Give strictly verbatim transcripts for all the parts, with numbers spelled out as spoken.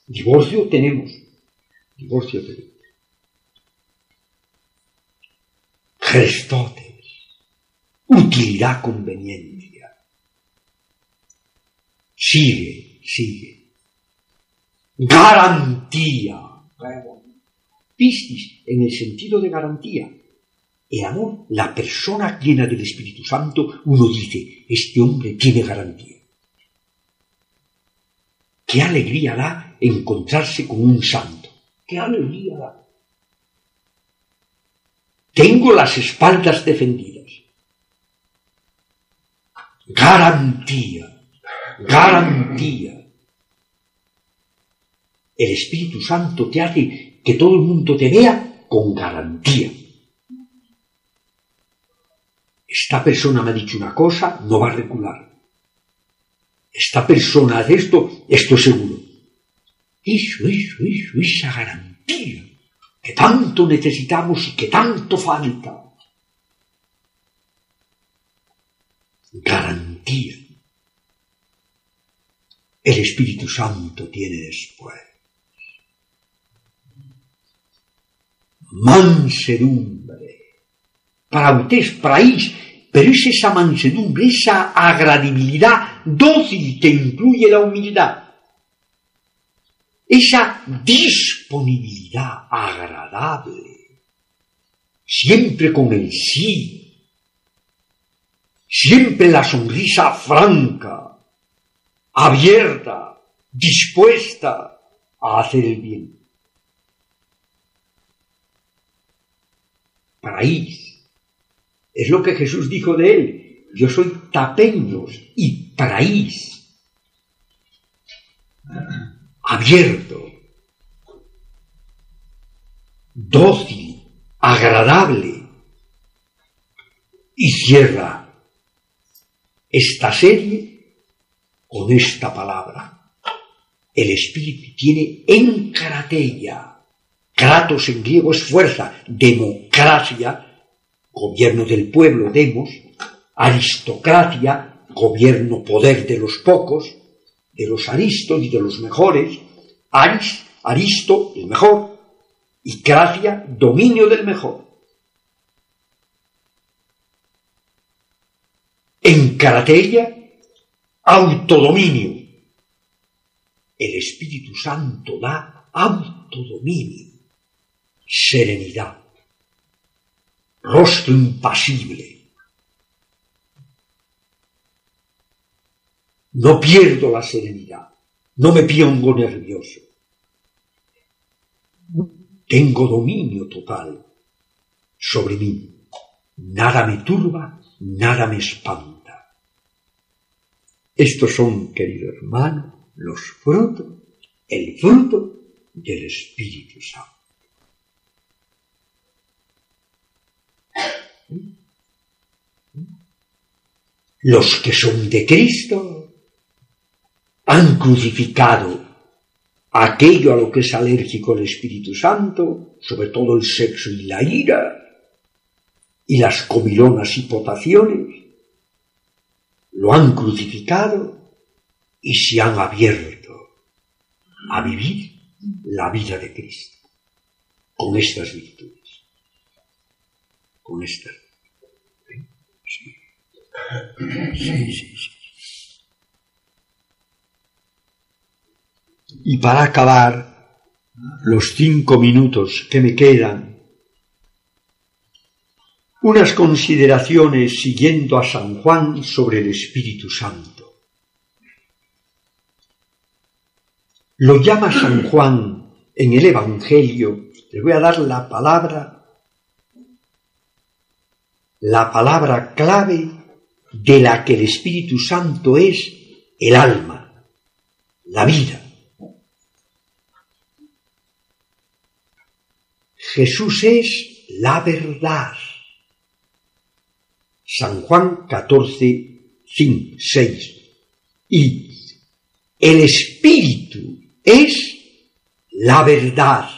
Divorcio tenemos. Divorcio tenemos. Gestotes. Utilidad, conveniencia. Sigue, sigue. Garantía. Piscis, en el sentido de garantía. El amor, la persona llena del Espíritu Santo, uno dice, este hombre tiene garantía. Qué alegría da encontrarse con un santo. Qué alegría da. Tengo las espaldas defendidas. Garantía. Garantía. El Espíritu Santo te hace que todo el mundo te vea con garantía. Esta persona me ha dicho una cosa, no va a recular. Esta persona hace esto, esto es seguro. Eso, eso, eso, esa garantía que tanto necesitamos y que tanto falta. Garantía. El Espíritu Santo tiene después. Mansedumbre. Para ustedes, praís, pero es esa mansedumbre, esa agradibilidad dócil que incluye la humildad. Esa disponibilidad agradable, siempre con el sí, siempre la sonrisa franca, abierta, dispuesta a hacer el bien. Paraís. Es lo que Jesús dijo de él. Yo soy tapeños y paraís. Abierto, dócil, agradable. Y cierra esta serie con esta palabra. El Espíritu tiene enkarateia. Kratos en griego es fuerza, democracia, gobierno del pueblo, demos, aristocracia, gobierno, poder de los pocos, de los aristos y de los mejores, aris, aristo, el mejor, y cracia, dominio del mejor. Enkarateia, autodominio. El Espíritu Santo da autodominio, serenidad, rostro impasible. No pierdo la serenidad, no me pongo nervioso. Tengo dominio total sobre mí. Nada me turba, nada me espanta. Estos son, querido hermano, los frutos, el fruto del Espíritu Santo. Los que son de Cristo han crucificado aquello a lo que es alérgico el Espíritu Santo, sobre todo el sexo y la ira, y las comilonas y potaciones, lo han crucificado y se han abierto a vivir la vida de Cristo, con estas virtudes, con estas virtudes. Sí. Sí, sí, sí. Y para acabar, los cinco minutos que me quedan, unas consideraciones siguiendo a San Juan sobre el Espíritu Santo. Lo llama San Juan en el Evangelio, les voy a dar la palabra, la palabra clave de la que el Espíritu Santo es el alma, la vida. Jesús es la verdad. San Juan catorce, cinco, seis. Y el Espíritu es la verdad.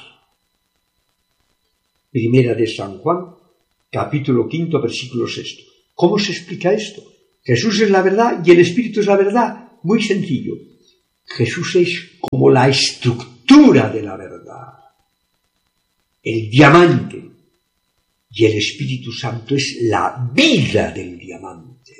Primera de San Juan, capítulo quinto, versículo sexto. ¿Cómo se explica esto? Jesús es la verdad y el Espíritu es la verdad. Muy sencillo. Jesús es como la estructura estructura de la verdad. El diamante y el Espíritu Santo es la vida del diamante.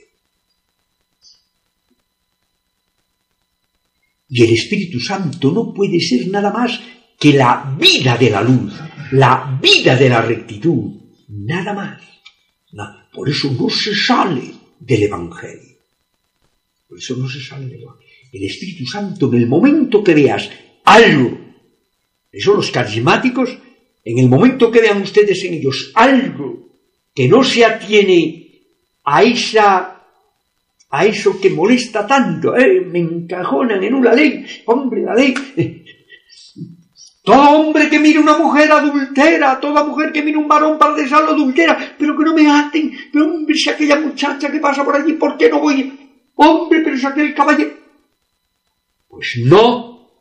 Y el Espíritu Santo no puede ser nada más que la vida de la luz, la vida de la rectitud, nada más. Por eso no se sale del Evangelio. Por eso no se sale del Evangelio. El Espíritu Santo, en el momento que veas algo, eso los carismáticos, en el momento que vean ustedes en ellos algo que no se atiene a esa a eso que molesta tanto, eh, me encajonan en una ley, hombre, la ley, eh, todo hombre que mire una mujer adultera, toda mujer que mire un varón para desearlo adultera, pero que no me aten, pero hombre, si aquella muchacha que pasa por allí, ¿por qué no voy? Hombre, pero si aquel caballero, pues no,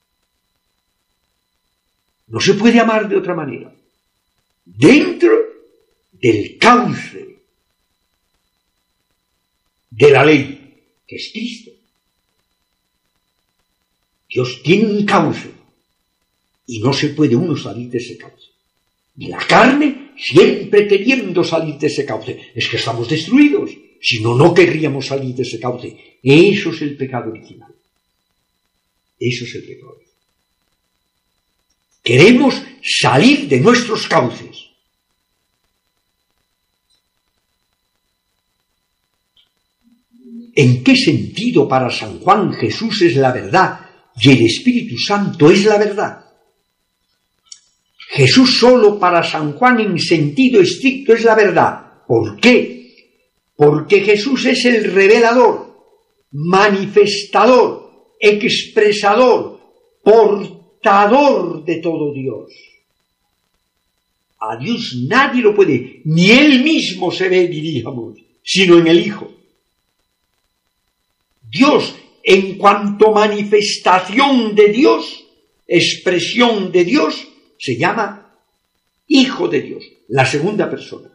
no se puede amar de otra manera, dentro del cauce de la ley, que es Cristo. Dios tiene un cauce y no se puede uno salir de ese cauce. Y la carne siempre queriendo salir de ese cauce. Es que estamos destruidos, si no, no querríamos salir de ese cauce. Eso es el pecado original. Eso es el pecado original. Queremos salir de nuestros cauces. ¿En qué sentido para San Juan Jesús es la verdad y el Espíritu Santo es la verdad? Jesús solo para San Juan en sentido estricto es la verdad. ¿Por qué? Porque Jesús es el revelador, manifestador, expresador, portador de todo Dios. A Dios nadie lo puede, ni Él mismo se ve, diríamos, sino en el Hijo. Dios, en cuanto manifestación de Dios, expresión de Dios, se llama Hijo de Dios, la segunda persona.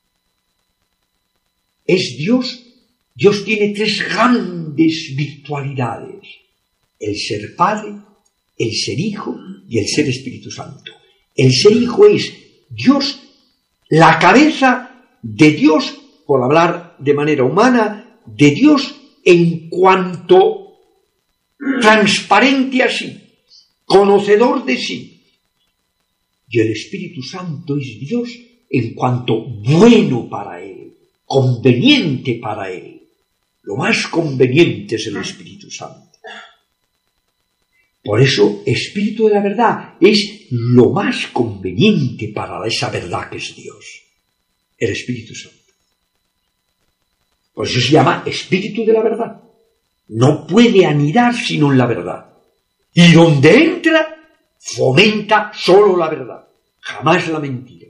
Es Dios. Dios tiene tres grandes virtualidades: el ser Padre, el ser Hijo y el ser Espíritu Santo. El ser Hijo es Dios, la cabeza de Dios, por hablar de manera humana, de Dios en cuanto transparente a sí, conocedor de sí. Y el Espíritu Santo es Dios en cuanto bueno para Él, conveniente para Él. Lo más conveniente es el Espíritu Santo. Por eso, Espíritu de la verdad es lo más conveniente para esa verdad que es Dios, el Espíritu Santo. Por eso se llama Espíritu de la verdad. No puede anidar sino en la verdad. Y donde entra, fomenta solo la verdad, jamás la mentira.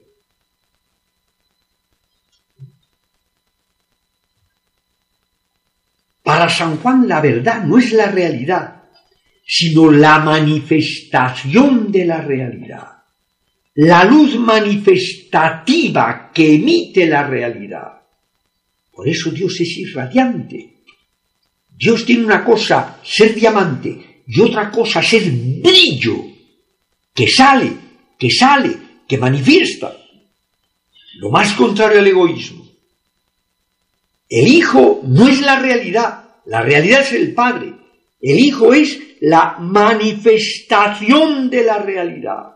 Para San Juan la verdad no es la realidad, sino la manifestación de la realidad. La luz manifestativa que emite la realidad. Por eso Dios es irradiante. Dios tiene una cosa, ser diamante, y otra cosa, ser brillo, que sale, que sale, que manifiesta. Lo más contrario al egoísmo. El Hijo no es la realidad, la realidad es el Padre. El Hijo es la manifestación de la realidad.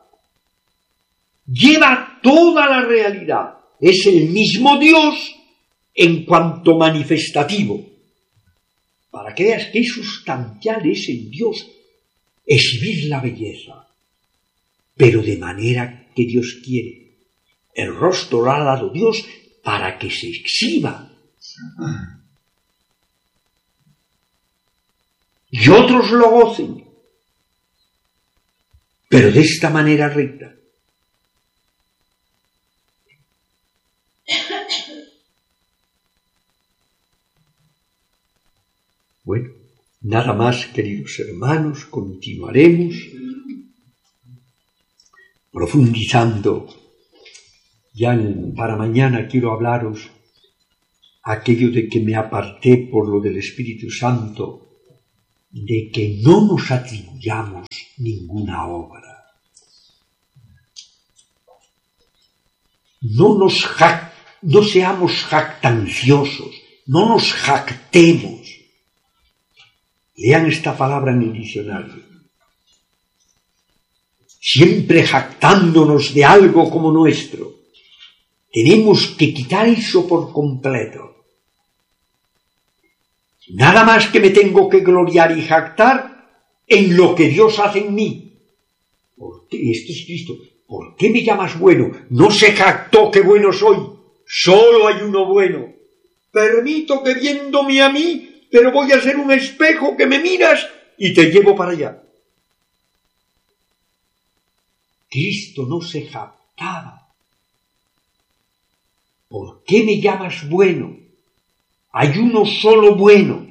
Lleva toda la realidad. Es el mismo Dios en cuanto manifestativo, para que veas que es sustancial es en Dios exhibir la belleza, pero de manera que Dios quiere. El rostro lo ha dado Dios para que se exhiba. Y otros lo gocen, pero de esta manera recta. Bueno, nada más, queridos hermanos, continuaremos profundizando. Ya en, para mañana quiero hablaros aquello de que me aparté por lo del Espíritu Santo de que no nos atribuyamos ninguna obra. No nos jac- no seamos jactanciosos, no nos jactemos. Lean esta palabra en el diccionario. Siempre jactándonos de algo como nuestro. Tenemos que quitar eso por completo. Nada más que me tengo que gloriar y jactar en lo que Dios hace en mí. ¿Por qué? Esto es Cristo. ¿Por qué me llamas bueno? No se jactó que bueno soy. Solo hay uno bueno. Permito que viéndome a mí, pero voy a ser un espejo que me miras y te llevo para allá. Cristo no se jactaba. ¿Por qué me llamas bueno? Hay uno solo bueno.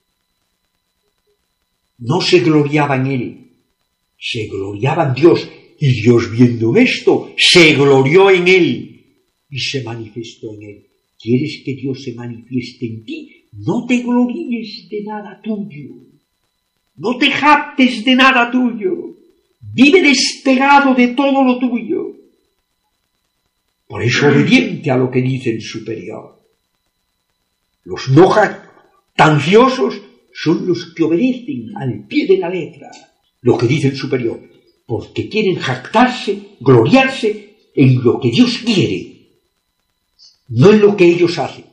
No se gloriaba en él, se gloriaba en Dios, y Dios viendo esto, se glorió en él y se manifestó en él. ¿Quieres que Dios se manifieste en ti? No te gloríes de nada tuyo, no te jactes de nada tuyo, vive despegado de todo lo tuyo. Por eso obediente a lo que dice el superior. Los no jactanciosos son los que obedecen al pie de la letra lo que dice el superior, porque quieren jactarse, gloriarse en lo que Dios quiere, no en lo que ellos hacen.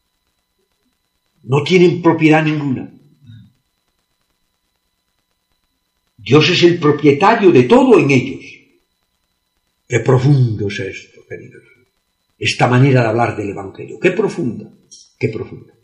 No tienen propiedad ninguna. Dios es el propietario de todo en ellos. Qué profundo es esto, queridos. Esta manera de hablar del Evangelio. Qué profunda, qué profunda.